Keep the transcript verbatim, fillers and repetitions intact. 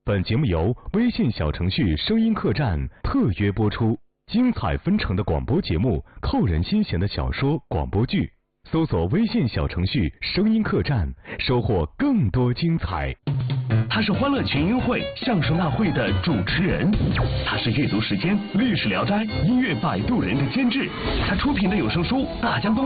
本节目由微信小程序声音客栈特约播出，精彩纷呈的广播节目，扣人心弦的小说、广播剧，搜索微信小程序声音客栈，收获更多精彩。 他是欢乐群英会相声大会的主持人，他是阅读时间、历史聊斋、音乐摆渡人的监制，他出品的有声书《大江东》